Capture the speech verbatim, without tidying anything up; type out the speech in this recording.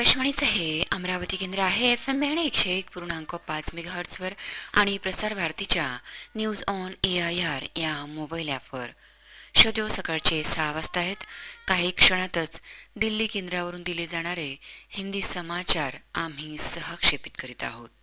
आकाशवाणीचं हे अमरावती केंद्र आहे. एफ एम बँड एकशे एक पूर्णांक पाच मेगाहर्ट्झवर आणि प्रसार भारतीच्या news on A I R या मोबाईल ॲपवर. शोधो सकाळचे सहा वाजता आहेत. काही क्षणातच दिल्ली केंद्रावरून दिले जाणारे हिंदी समाचार आम्ही सहक्षेपित करीत आहोत.